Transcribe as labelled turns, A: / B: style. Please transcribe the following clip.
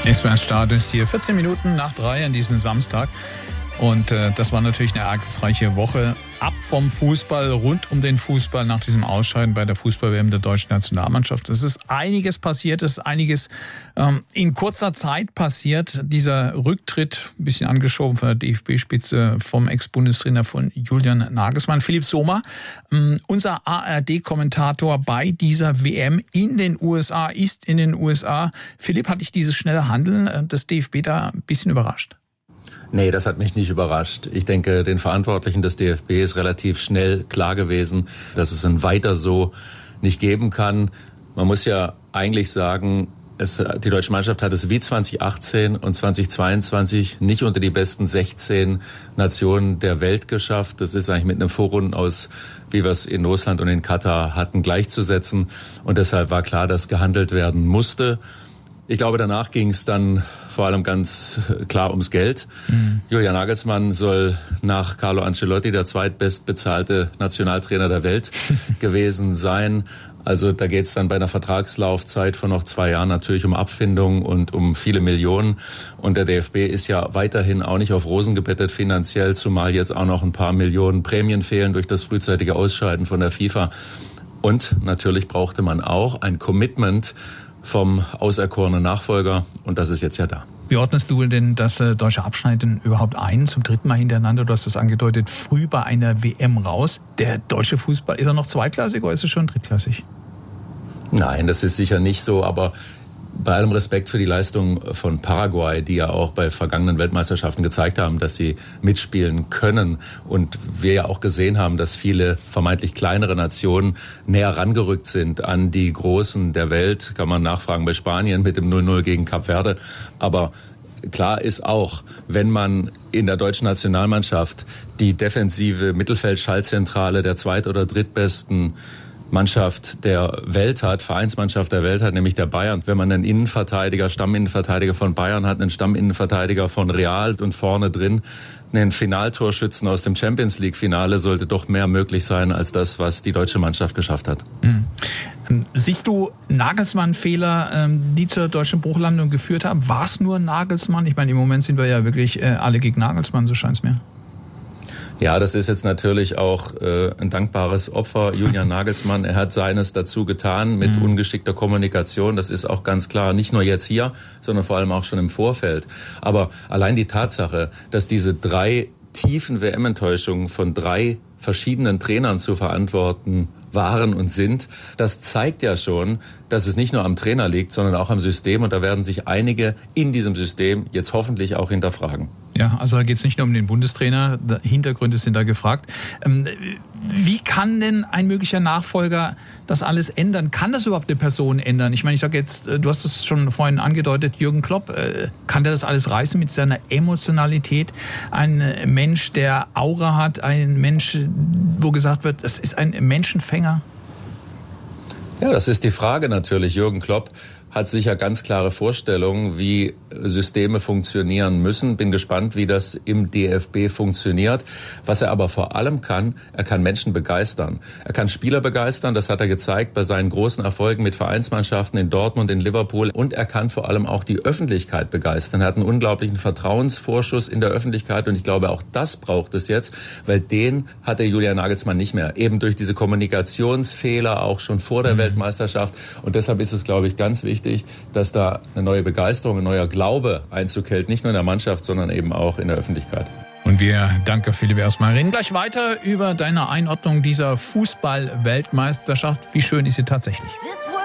A: Start ist hier 14 Minuten nach 3 an diesem Samstag. Und das war natürlich eine ereignisreiche Woche. Ab vom Fußball, rund um den Fußball nach diesem Ausscheiden bei der Fußball-WM der deutschen Nationalmannschaft. Es ist einiges passiert, es ist einiges in kurzer Zeit passiert. Dieser Rücktritt, ein bisschen angeschoben von der DFB-Spitze vom Ex-Bundestrainer von Julian Nagelsmann. Philipp Sommer, unser ARD-Kommentator bei dieser WM in den USA, ist in den USA. Philipp, hat dich dieses schnelle Handeln des DFB da ein bisschen überrascht?
B: Nee, das hat mich nicht überrascht. Ich denke, den Verantwortlichen des DFB ist relativ schnell klar gewesen, dass es ein Weiter so nicht geben kann. Man muss ja eigentlich sagen, die deutsche Mannschaft hat es wie 2018 und 2022 nicht unter die besten 16 Nationen der Welt geschafft. Das ist eigentlich mit einem Vorrunden aus, wie wir es in Russland und in Katar hatten, gleichzusetzen. Und deshalb war klar, dass gehandelt werden musste. Ich glaube, danach ging es dann vor allem ganz klar ums Geld. Julian Nagelsmann soll nach Carlo Ancelotti der zweitbestbezahlte Nationaltrainer der Welt gewesen sein. Also da geht es dann bei einer Vertragslaufzeit von noch 2 Jahren natürlich um Abfindung und um viele Millionen. Und der DFB ist ja weiterhin auch nicht auf Rosen gebettet finanziell, zumal jetzt auch noch ein paar Millionen Prämien fehlen durch das frühzeitige Ausscheiden von der FIFA. Und natürlich brauchte man auch ein Commitment vom auserkorenen Nachfolger, und das ist jetzt ja da.
A: Wie ordnest du denn das deutsche Abschneiden überhaupt ein? Zum 3. Mal hintereinander, du hast es angedeutet, früh bei einer WM raus. Der deutsche Fußball, ist er noch zweitklassig oder ist er schon drittklassig?
B: Nein, das ist sicher nicht so, aber bei allem Respekt für die Leistung von Paraguay, die ja auch bei vergangenen Weltmeisterschaften gezeigt haben, dass sie mitspielen können, und wir ja auch gesehen haben, dass viele vermeintlich kleinere Nationen näher rangerückt sind an die Großen der Welt, kann man nachfragen bei Spanien mit dem 0-0 gegen Kap Verde. Aber klar ist auch, wenn man in der deutschen Nationalmannschaft die defensive Mittelfeld-Schallzentrale der zweit- oder drittbesten Mannschaft der Welt hat, Vereinsmannschaft der Welt hat, nämlich der Bayern. Wenn man einen Innenverteidiger, Stamminnenverteidiger von Bayern hat, einen Stamminnenverteidiger von Real und vorne drin einen Finaltorschützen aus dem Champions-League-Finale, sollte doch mehr möglich sein als das, was die deutsche Mannschaft geschafft hat.
A: Siehst du Nagelsmann-Fehler, die zur deutschen Bruchlandung geführt haben? War es nur Nagelsmann? Ich meine, im Moment sind wir ja wirklich alle gegen Nagelsmann, so scheint es mir.
B: Ja, das ist jetzt natürlich auch ein dankbares Opfer. Julian Nagelsmann, er hat seines dazu getan mit ungeschickter Kommunikation. Das ist auch ganz klar, nicht nur jetzt hier, sondern vor allem auch schon im Vorfeld. Aber allein die Tatsache, dass diese 3 tiefen WM-Enttäuschungen von 3 verschiedenen Trainern zu verantworten waren und sind, das zeigt ja schon, dass es nicht nur am Trainer liegt, sondern auch am System. Und da werden sich einige in diesem System jetzt hoffentlich auch hinterfragen.
A: Ja, also da geht es nicht nur um den Bundestrainer, Hintergründe sind da gefragt. Wie kann denn ein möglicher Nachfolger das alles ändern? Kann das überhaupt eine Person ändern? Ich meine, ich sage jetzt, du hast es schon vorhin angedeutet, Jürgen Klopp, kann der das alles reißen mit seiner Emotionalität? Ein Mensch, der Aura hat, ein Mensch, wo gesagt wird, es ist ein Menschenfänger?
B: Ja, das ist die Frage natürlich. Jürgen Klopp hat sicher ganz klare Vorstellungen, wie Systeme funktionieren müssen. Bin gespannt, wie das im DFB funktioniert. Was er aber vor allem kann, er kann Menschen begeistern. Er kann Spieler begeistern, das hat er gezeigt bei seinen großen Erfolgen mit Vereinsmannschaften in Dortmund, in Liverpool. Und er kann vor allem auch die Öffentlichkeit begeistern. Er hat einen unglaublichen Vertrauensvorschuss in der Öffentlichkeit, und ich glaube, auch das braucht es jetzt, weil den hatte Julian Nagelsmann nicht mehr. Eben durch diese Kommunikationsfehler auch schon vor der Weltmeisterschaft. Und deshalb ist es, glaube ich, ganz wichtig, dass da eine neue Begeisterung, ein neuer Glaube Einzug hält, nicht nur in der Mannschaft, sondern eben auch in der Öffentlichkeit.
A: Und wir danken Philipp erstmal. Reden gleich weiter über deine Einordnung dieser Fußball-Weltmeisterschaft. Wie schön ist sie tatsächlich?